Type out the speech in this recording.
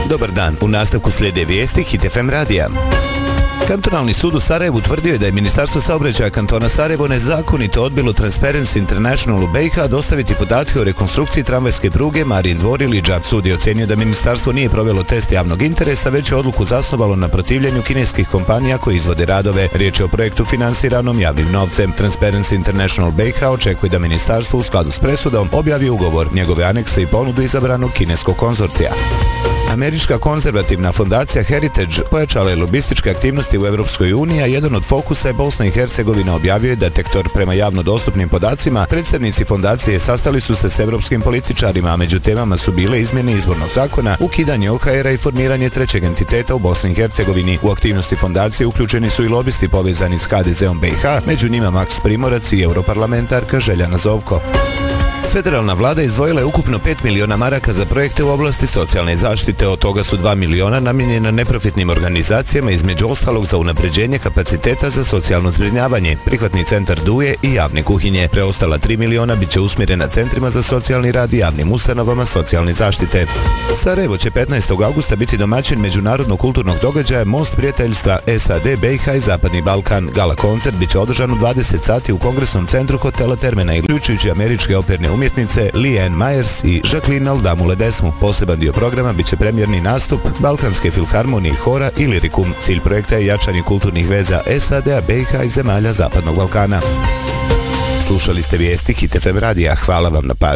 Dobar dan, u nastavku slijede vijesti Hit FM radija. Kantonalni sud u Sarajevu utvrdio je da je Ministarstvo saobraćaja kantona Sarajevo nezakonito odbilo Transparency International u BiH dostaviti podatke o rekonstrukciji tramvajske pruge Marijin dvor Ilidža. Sud je ocenio da ministarstvo nije provelo test javnog interesa, već je odluku zasnovalo na protivljenju kineskih kompanija koji izvode radove. Riječ je o projektu finansiranom javnim novcem. Transparency International BiH očekuje da ministarstvo u skladu s presudom objavi ugovor, njegove anekse i ponudu izabranog kineskog konzorcija. Američka konzervativna fondacija Heritage pojačala je lobističke aktivnosti u Europskoj uniji, a jedan od fokusa je Bosna i Hercegovina objavio je detektor. Prema javno dostupnim podacima, predstavnici fondacije sastali su se s evropskim političarima, a među temama su bile izmjene izbornog zakona, ukidanje OHR-a i formiranje trećeg entiteta u Bosni i Hercegovini. U aktivnosti fondacije uključeni su i lobisti povezani s HDZ-om BiH, među njima Maks Primorac i europarlamentarka Željana Zovko. Federalna vlada izdvojila je ukupno 5 miliona maraka za projekte u oblasti socijalne zaštite, od toga su 2 miliona namijenjena neprofitnim organizacijama, između ostalog za unapređenje kapaciteta za socijalno zbrinjavanje, prihvatni centar Duje i javne kuhinje. Preostala 3 miliona bit će usmjerena centrima za socijalni rad i javnim ustanovama socijalne zaštite. Sarajevo će 15. augusta biti domaćin međunarodnog kulturnog događaja Most prijateljstva SAD, BiH i Zapadni Balkan. Gala koncert bit će održan u 20 sati u kongresnom centru hotela Termena, uključujući američke operne umjetnice Leanne Myers i Jacqueline Aldamu Ledesmu. Poseban dio programa biće premijerni nastup Balkanske filharmonije Hora i Lirikum. Cilj projekta je jačanje kulturnih veza SAD-a, BiH i zemalja Zapadnog Balkana. Slušali ste vijesti Hit FM radija. Hvala vam na pažnji.